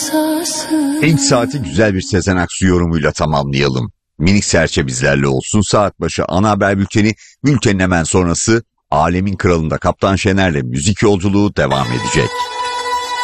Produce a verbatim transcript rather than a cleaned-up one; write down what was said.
İlk saati güzel bir Sezen Aksu yorumuyla tamamlayalım. Minik serçe bizlerle olsun. Saat başı ana haber bülteni, bültenin hemen sonrası Alemin Kralı'nda Kaptan Şener'le müzik yolculuğu devam edecek.